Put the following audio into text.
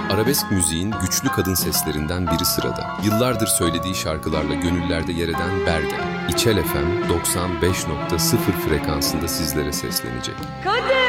Arabesk müziğin güçlü kadın seslerinden biri sırada. Yıllardır söylediği şarkılarla gönüllerde yer eden Bergen, İçel FM 95.0 frekansında sizlere seslenecek. Kader!